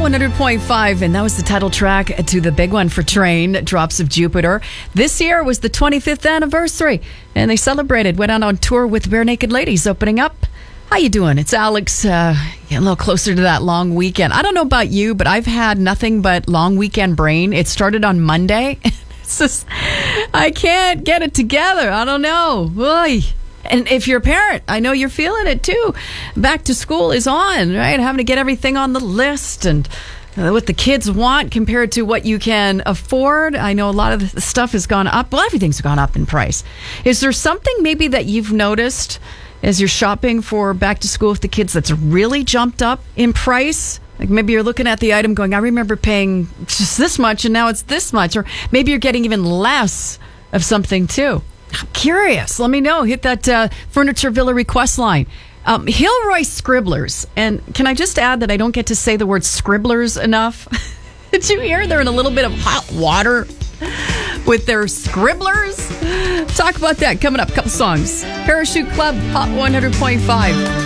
100.5, and that was the title track to the big one for Train, Drops of Jupiter. This year was the 25th anniversary, and they celebrated, went out on tour with Bare Naked Ladies opening up. How you doing? It's Alex, getting a little closer to that long weekend. I don't know about you, but I've had nothing but long weekend brain. It started on Monday. It's just, I can't get it together. I don't know. Oy. And if you're a parent, I know you're feeling it too. Back to school is on, right? Having to get everything on the list and what the kids want compared to what you can afford. I know a lot of the stuff has gone up. Well, everything's gone up in price. Is there something maybe that you've noticed as you're shopping for back to school with the kids that's really jumped up in price? Like maybe you're looking at the item going, I remember paying just this much and now it's this much. Or maybe you're getting even less of something too. I'm curious. Let me know. Hit that Furniture Villa request line. Hilroy Scribblers. And can I just add that I don't get to say the word scribblers enough? Did you hear? They're in a little bit of hot water with their scribblers. Talk about that coming up. Couple songs. Parachute Club, Hot 100.5.